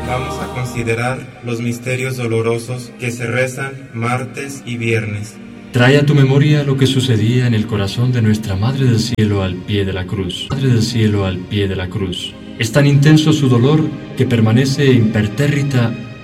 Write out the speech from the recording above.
Vamos a considerar los misterios dolorosos que se rezan martes y viernes. Trae a tu memoria lo que sucedía en el corazón de nuestra Madre del Cielo al pie de la cruz. Madre del Cielo al pie de la cruz. Es tan intenso su dolor que permanece impertérrita